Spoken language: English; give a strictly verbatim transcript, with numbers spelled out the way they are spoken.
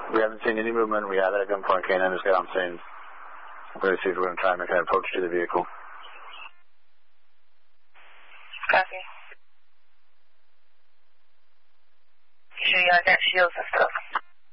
We haven't seen any movement. We have that gunpoint canine just got on scene. We're going to see if we're going to try and make an approach to the vehicle. Copy. Sure y'all got shields and stuff.